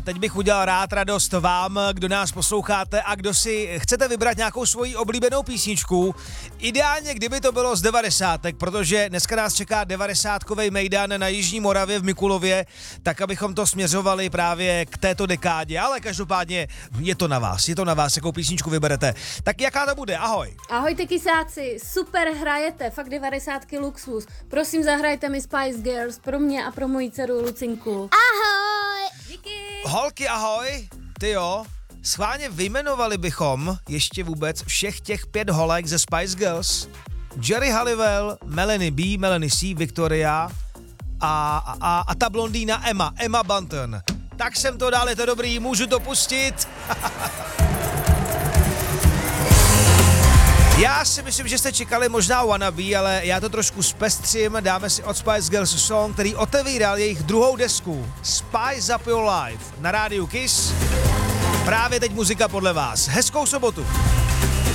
Teď bych udělal rád radost vám, kdo nás posloucháte a kdo si chcete vybrat nějakou svoji oblíbenou písničku. Ideálně, kdyby to bylo z 90, protože dneska nás čeká 90kovej mejdan na Jižní Moravě v Mikulově, tak abychom to směřovali právě k této dekádě, ale každopádně je to na vás, jakou písničku vyberete. Tak jaká to bude? Ahoj. Ahoj ty kysáci, super hrajete, fakt 90ky luxus. Prosím, zahrajte mi Spice Girls pro mě a pro moji dceru Lucinku. Ahoj! Díky. Holky, ahoj. Ty jo, schválně vyjmenovali bychom ještě vůbec všech těch 5 holek ze Spice Girls. Jerry Halliwell, Melanie B, Melanie C, Victoria a ta blondýna Emma Bunton. Tak jsem to dal, je to dobrý, můžu to pustit. Já si myslím, že jste čekali možná Wannabe, ale já to trošku zpestřím, dáme si od Spice Girls song, který otevíral jejich druhou desku Spice Up Your Life na rádiu Kiss. Právě teď muzika podle vás. Hezkou sobotu.